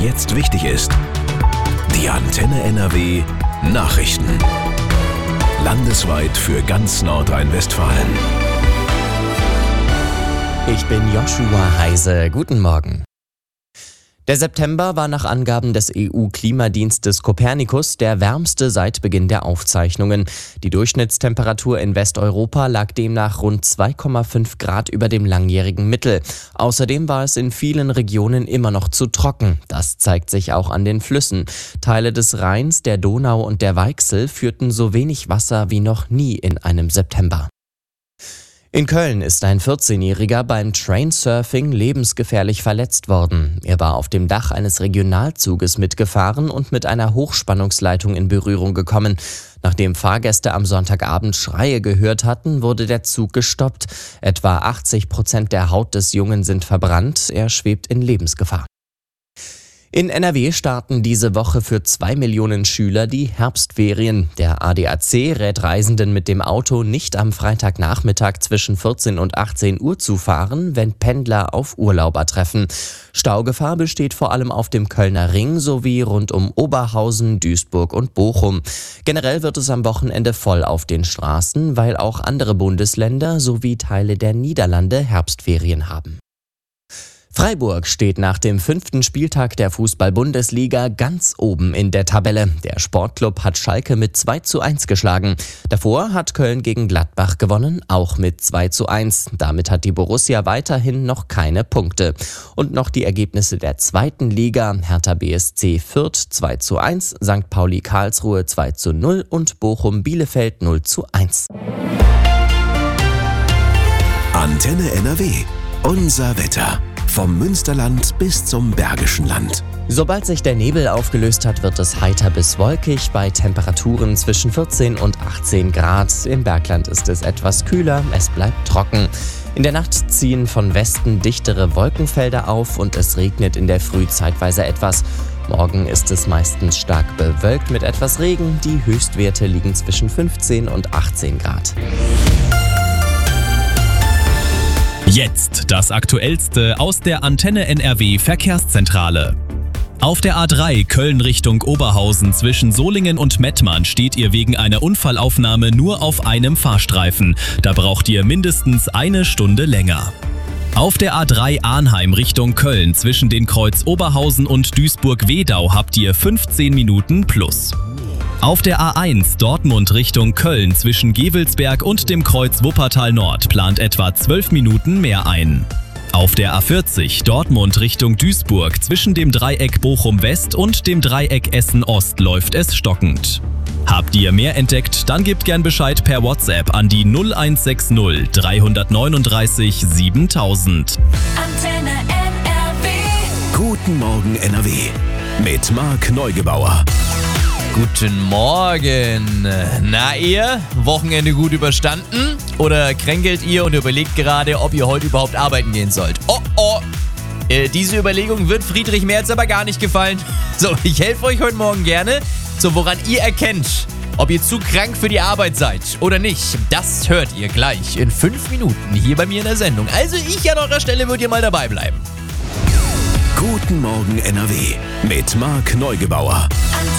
jetzt wichtig ist. Die Antenne NRW Nachrichten. Landesweit für ganz Nordrhein-Westfalen. Ich bin Joshua Heise. Guten Morgen. Der September war nach Angaben des EU-Klimadienstes Copernicus der wärmste seit Beginn der Aufzeichnungen. Die Durchschnittstemperatur in Westeuropa lag demnach rund 2,5 Grad über dem langjährigen Mittel. Außerdem war es in vielen Regionen immer noch zu trocken. Das zeigt sich auch an den Flüssen. Teile des Rheins, der Donau und der Weichsel führten so wenig Wasser wie noch nie in einem September. In Köln ist ein 14-Jähriger beim Trainsurfing lebensgefährlich verletzt worden. Er war auf dem Dach eines Regionalzuges mitgefahren und mit einer Hochspannungsleitung in Berührung gekommen. Nachdem Fahrgäste am Sonntagabend Schreie gehört hatten, wurde der Zug gestoppt. Etwa 80% der Haut des Jungen sind verbrannt. Er schwebt in Lebensgefahr. In NRW starten diese Woche für 2 Millionen Schüler die Herbstferien. Der ADAC rät Reisenden mit dem Auto nicht am Freitagnachmittag zwischen 14 und 18 Uhr zu fahren, wenn Pendler auf Urlauber treffen. Staugefahr besteht vor allem auf dem Kölner Ring sowie rund um Oberhausen, Duisburg und Bochum. Generell wird es am Wochenende voll auf den Straßen, weil auch andere Bundesländer sowie Teile der Niederlande Herbstferien haben. Freiburg steht nach dem 5. Spieltag der Fußball-Bundesliga ganz oben in der Tabelle. Der Sportclub hat Schalke mit 2:1 geschlagen. Davor hat Köln gegen Gladbach gewonnen, auch mit 2:1. Damit hat die Borussia weiterhin noch keine Punkte. Und noch die Ergebnisse der zweiten Liga. Hertha BSC Fürth 2:1, St. Pauli Karlsruhe 2:0 und Bochum Bielefeld 0:1. Antenne NRW. Unser Wetter. Vom Münsterland bis zum Bergischen Land. Sobald sich der Nebel aufgelöst hat, wird es heiter bis wolkig bei Temperaturen zwischen 14 und 18 Grad. Im Bergland ist es etwas kühler, es bleibt trocken. In der Nacht ziehen von Westen dichtere Wolkenfelder auf und es regnet in der Früh zeitweise etwas. Morgen ist es meistens stark bewölkt mit etwas Regen. Die Höchstwerte liegen zwischen 15 und 18 Grad. Jetzt das Aktuellste aus der Antenne NRW Verkehrszentrale. Auf der A3 Köln Richtung Oberhausen zwischen Solingen und Mettmann steht ihr wegen einer Unfallaufnahme nur auf einem Fahrstreifen. Da braucht ihr mindestens eine Stunde länger. Auf der A3 Arnheim Richtung Köln zwischen den Kreuz Oberhausen und Duisburg-Wedau habt ihr 15 Minuten plus. Auf der A1 Dortmund Richtung Köln zwischen Gevelsberg und dem Kreuz Wuppertal Nord plant etwa 12 Minuten mehr ein. Auf der A40 Dortmund Richtung Duisburg zwischen dem Dreieck Bochum West und dem Dreieck Essen Ost läuft es stockend. Habt ihr mehr entdeckt, dann gebt gern Bescheid per WhatsApp an die 0160 339 7000. Antenne NRW. Guten Morgen NRW. Mit Marc Neugebauer. Guten Morgen. Na ihr, Wochenende gut überstanden? Oder kränkelt ihr und überlegt gerade, ob ihr heute überhaupt arbeiten gehen sollt? Oh. Diese Überlegung wird Friedrich Merz aber gar nicht gefallen. So, ich helfe euch heute Morgen gerne. So, woran ihr erkennt, ob ihr zu krank für die Arbeit seid oder nicht, das hört ihr gleich in 5 Minuten hier bei mir in der Sendung. Also ich an eurer Stelle würde ihr mal dabei bleiben. Guten Morgen NRW. Mit Marc Neugebauer.